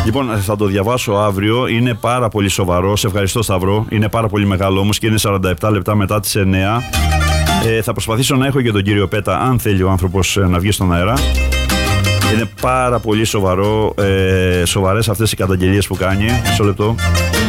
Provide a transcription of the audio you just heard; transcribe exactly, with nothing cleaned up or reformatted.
Λοιπόν, θα το διαβάσω αύριο. Είναι πάρα πολύ σοβαρό. Σε ευχαριστώ, Σταυρό. Είναι πάρα πολύ μεγάλο όμως και είναι σαράντα επτά λεπτά μετά τις εννιά. Ε, θα προσπαθήσω να έχω και τον κύριο Πέτα, αν θέλει ο άνθρωπος να βγει στον αέρα. Είναι πάρα πολύ σοβαρό. Ε, σοβαρές αυτές οι καταγγελίες που κάνει. Μισό λεπτό.